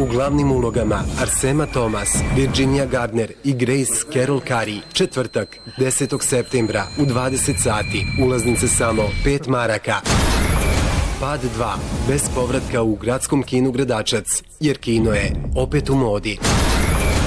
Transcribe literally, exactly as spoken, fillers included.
U glavnim ulogama Arsema Thomas, Virginia Gardner i Grace Carol Curry. Četvrtak, desetog septembra u dvadeset sati. Ulaznice samo pet maraka. Pad dva, bez povratka u gradskom kinu Gradačac, jer kino je opet u modi.